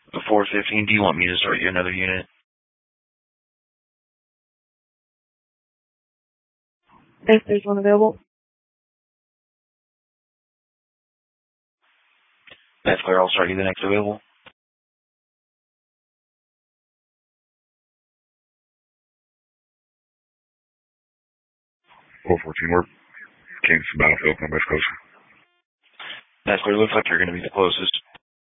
The 415, do you want me to start you another unit? If there's one available. That's clear. I'll start you the next available. Work. Kingston Battlefield, no West Coast. That's clear. Looks like you're going to be the closest.